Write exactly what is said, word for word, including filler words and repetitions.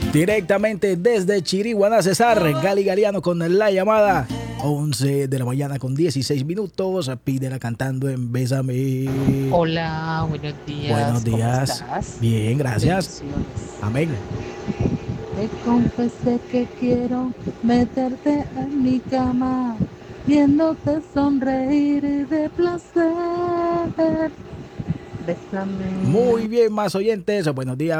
Directamente desde Chiriguaná, Cesar, Gali Galiano con la llamada. once de la mañana con dieciséis minutos. Pídela cantando en Bésame. Hola, buenos Buenos días, ¿cómo días. estás? Bien, gracias. Bendiciones. Amén. Te confesé que quiero meterte en mi cama, viéndote sonreír de placer. Bésame. Muy bien, más oyentes. Buenos días.